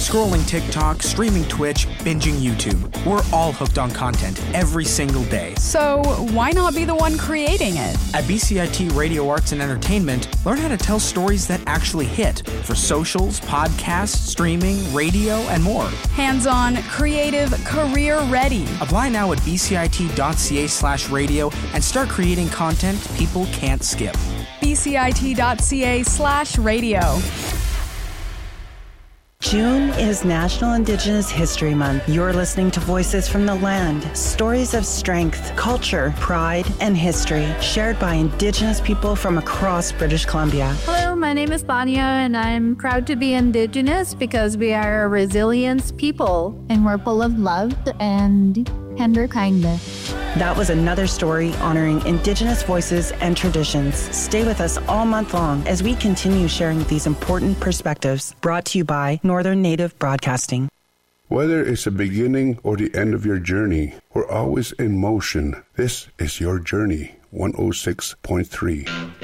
Scrolling TikTok, streaming Twitch, binging YouTube. We're all hooked on content every single day. So why not be the one creating it? At BCIT Radio Arts and Entertainment, learn how to tell stories that actually hit for socials, podcasts, streaming, radio, and more. Hands-on, creative, career-ready. Apply now at bcit.ca/radio and start creating content people can't skip. bcit.ca/radio. June is National Indigenous History Month. You're listening to Voices from the Land, stories of strength, culture, pride, and history, shared by Indigenous people from across British Columbia. Hello, my name is Tanya, and I'm proud to be Indigenous because we are a resilient people, and we're full of love and tender kindness. That was another story honoring Indigenous voices and traditions. Stay with us all month long as we continue sharing these important perspectives, brought to you by Northern Native Broadcasting. Whether it's the beginning or the end of your journey, we're always in motion. This is your journey, 106.3.